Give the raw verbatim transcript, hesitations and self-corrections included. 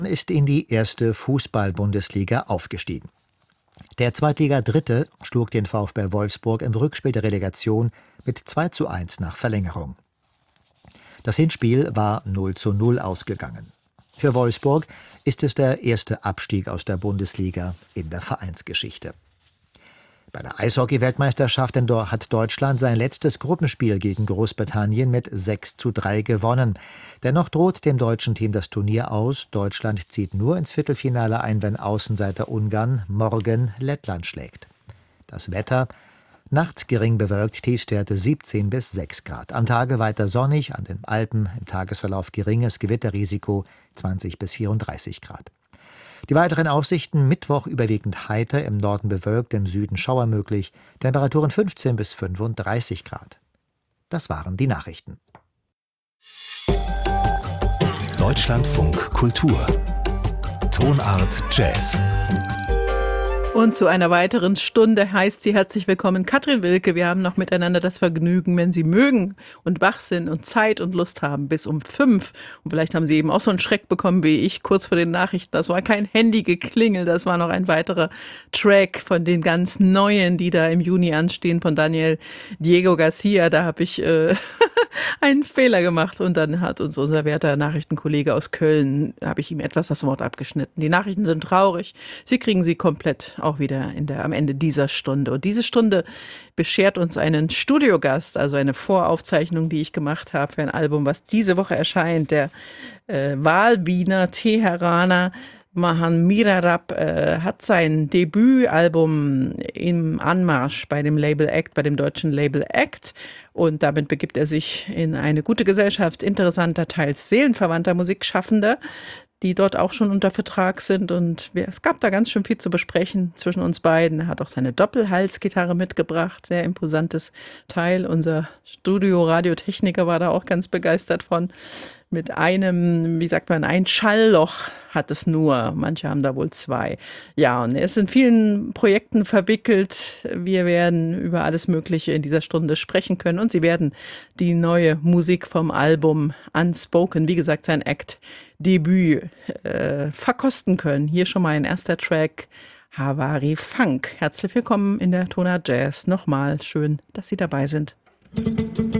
ist in die erste Fußball-Bundesliga aufgestiegen. Der Zweitliga-Dritte schlug den VfB Wolfsburg im Rückspiel der Relegation mit zwei zu eins nach Verlängerung. Das Hinspiel war null zu null ausgegangen. Für Wolfsburg ist es der erste Abstieg aus der Bundesliga in der Vereinsgeschichte. Bei der Eishockey-Weltmeisterschaft hat Deutschland sein letztes Gruppenspiel gegen Großbritannien mit sechs zu drei gewonnen. Dennoch droht dem deutschen Team das Turnier aus. Deutschland zieht nur ins Viertelfinale ein, wenn Außenseiter Ungarn morgen Lettland schlägt. Das Wetter: nachts gering bewölkt, Tiefstwerte siebzehn bis sechs Grad. Am Tage weiter sonnig, an den Alpen im Tagesverlauf geringes Gewitterrisiko zwanzig bis vierunddreißig Grad. Die weiteren Aussichten: Mittwoch überwiegend heiter, im Norden bewölkt, im Süden Schauer möglich, Temperaturen fünfzehn bis fünfunddreißig Grad. Das waren die Nachrichten. Deutschlandfunk Kultur. Tonart Jazz. Und zu einer weiteren Stunde heißt sie herzlich willkommen Katrin Wilke. Wir haben noch miteinander das Vergnügen, wenn Sie mögen und wach sind und Zeit und Lust haben, bis um fünf. Und vielleicht haben Sie eben auch so einen Schreck bekommen wie ich, kurz vor den Nachrichten. Das war kein Handygeklingel, das war noch ein weiterer Track von den ganz neuen, die da im Juni anstehen, von Daniel Diego Garcia. Da habe ich äh, einen Fehler gemacht und dann hat uns unser werter Nachrichtenkollege aus Köln, habe ich ihm etwas das Wort abgeschnitten. Die Nachrichten sind traurig, Sie kriegen sie komplett auch wieder in der, am Ende dieser Stunde. Und diese Stunde beschert uns einen Studiogast, also eine Voraufzeichnung, die ich gemacht habe für ein Album, was diese Woche erscheint. Der äh, Wahlwiener Teheraner Mahan Mirarab äh, hat sein Debütalbum im Anmarsch bei dem Label Act, bei dem deutschen Label Act. Und damit begibt er sich in eine gute Gesellschaft interessanter, teils seelenverwandter Musikschaffender, die dort auch schon unter Vertrag sind. Und wir, es gab da ganz schön viel zu besprechen zwischen uns beiden. Er hat auch seine Doppelhalsgitarre mitgebracht, sehr imposantes Teil. Unser Studio-Radiotechniker war da auch ganz begeistert von. Mit einem, wie sagt man, ein Schallloch hat es nur. Manche haben da wohl zwei. Ja, und er ist in vielen Projekten verwickelt. Wir werden über alles Mögliche in dieser Stunde sprechen können. Und Sie werden die neue Musik vom Album Unspoken, wie gesagt, sein Act-Debüt, äh, verkosten können. Hier schon mal ein erster Track, Havari Funk. Herzlich willkommen in der Tonart Jazz. Nochmal schön, dass Sie dabei sind.